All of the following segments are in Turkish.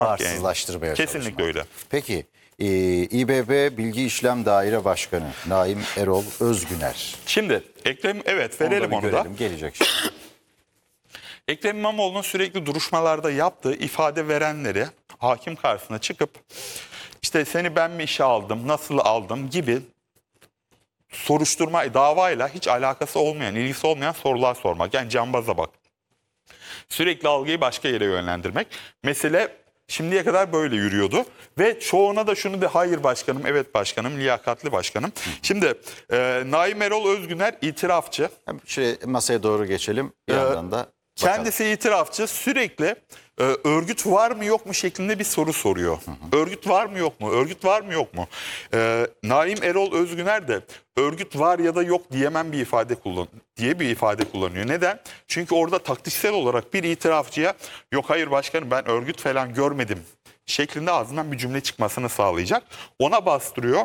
Arsızlaştırmaya Kesinlikle çalışmak. öyle. Peki İBB Bilgi İşlem Daire Başkanı Naim Erol Özgüner. Şimdi Ekrem, evet, Onu da verelim bir onu da. görelim, gelecek şimdi. Ekrem İmamoğlu'nun sürekli duruşmalarda yaptığı ifade verenleri hakim karşısına çıkıp işte seni ben mi işe aldım, nasıl aldım gibi soruşturma, davayla hiç alakası olmayan, ilgisi olmayan sorular sormak. Yani cambaza bak. Sürekli algıyı başka yere yönlendirmek. Mesele şimdiye kadar böyle yürüyordu. Ve çoğuna da şunu de hayır başkanım, evet başkanım, liyakatli başkanım. Şimdi Naim Erol Özgüner itirafçı. Hem şöyle masaya doğru geçelim. Bir yandan da bakalım. Kendisi itirafçı, sürekli örgüt var mı yok mu şeklinde bir soru soruyor. Örgüt var mı yok mu? Örgüt var mı yok mu? Naim Erol Özgüner de örgüt var ya da yok diyemem diye bir ifade kullanıyor. Neden? Çünkü orada taktiksel olarak bir itirafçıya yok hayır başkanım ben örgüt falan görmedim şeklinde ağzından bir cümle çıkmasını sağlayacak. Ona bastırıyor.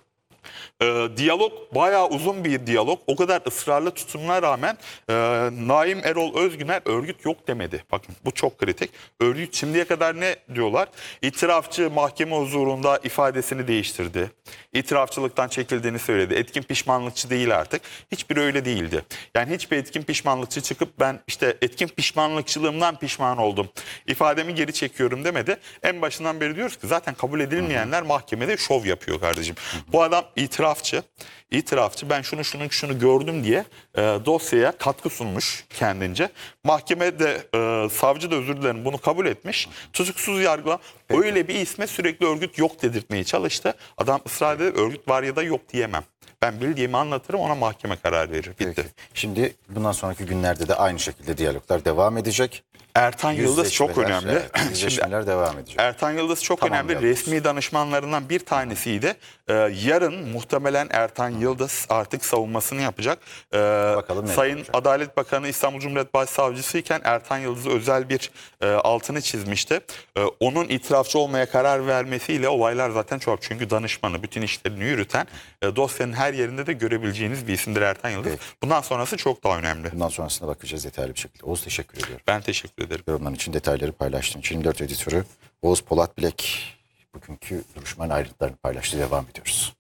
Diyalog bayağı uzun bir diyalog. O kadar ısrarlı tutumuna rağmen Naim Erol Özgüner örgüt yok demedi. Bakın bu çok kritik. Örgüt şimdiye kadar ne diyorlar? İtirafçı mahkeme huzurunda ifadesini değiştirdi. İtirafçılıktan çekildiğini söyledi. Etkin pişmanlıkçı değil artık. Hiçbir öyle değildi. Yani hiçbir etkin pişmanlıkçı çıkıp ben işte etkin pişmanlıkçılığımdan pişman oldum, İfademi geri çekiyorum demedi. En başından beri diyoruz ki zaten kabul edilmeyenler mahkemede şov yapıyor kardeşim. Bu adam itirafçı ben şunu gördüm diye dosyaya katkı sunmuş kendince. Mahkemede savcı da özür dilerim bunu kabul etmiş. Tutuksuz yargıla öyle bir isme sürekli örgüt yok dedirtmeye çalıştı. Adam ısrar edip örgüt var ya da yok diyemem. Ben bildiğimi anlatırım ona mahkeme karar verir. Bitti. Peki. Şimdi bundan sonraki günlerde de aynı şekilde diyaloglar devam edecek. Ertan Yıldız çok önemli. Evet, yüzleşmeler devam edecek. Ertan Yıldız çok önemli. Tamamlayalım. Resmi danışmanlarından bir tanesiydi. Yarın muhtemelen Ertan Yıldız artık savunmasını yapacak. Bakalım ne Sayın olacak? Adalet Bakanı İstanbul Cumhuriyet Başsavcısı iken Ertan Yıldız'ı özel bir altını çizmişti. Onun itirafçı olmaya karar vermesiyle olaylar zaten çok. Çünkü danışmanı, bütün işlerini yürüten, dosyanın her yerinde de görebileceğiniz bir isimdir Ertan Yıldız. Peki. Bundan sonrası çok daha önemli. Bundan sonrasına bakacağız detaylı bir şekilde. Oğuz teşekkür ediyorum. Ben teşekkür ederim. Yorumların için detayları paylaştığın için 24 editörü Oğuz Polat Bilek bugünkü duruşmanın ayrıntılarını paylaştı. Devam ediyoruz.